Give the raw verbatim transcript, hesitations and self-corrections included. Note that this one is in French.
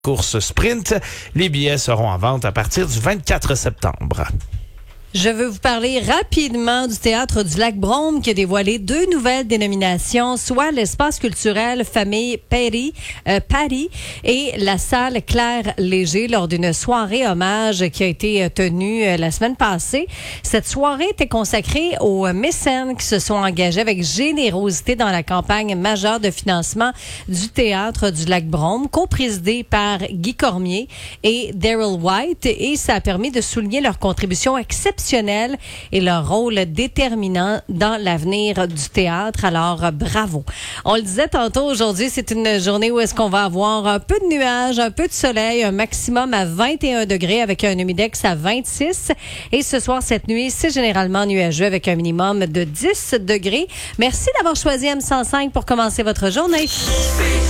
course sprint. Les billets seront en vente à partir du vingt-quatre septembre. Je veux vous parler rapidement du Théâtre du Lac-Brome qui a dévoilé deux nouvelles dénominations, soit l'espace culturel Famille Paris, euh, Paris et la salle Claire Léger lors d'une soirée hommage qui a été tenue euh, la semaine passée. Cette soirée était consacrée aux mécènes qui se sont engagés avec générosité dans la campagne majeure de financement du Théâtre du Lac-Brome, co-présidée par Guy Cormier et Daryl White, et ça a permis de souligner leur contribution exceptionnelle et leur rôle déterminant dans l'avenir du théâtre. Alors, bravo. On le disait tantôt, aujourd'hui, c'est une journée où est-ce qu'on va avoir un peu de nuages, un peu de soleil, un maximum à vingt et un degrés avec un humidex à vingt-six. Et ce soir, cette nuit, c'est généralement nuageux avec un minimum de dix degrés. Merci d'avoir choisi M cent cinq pour commencer votre journée.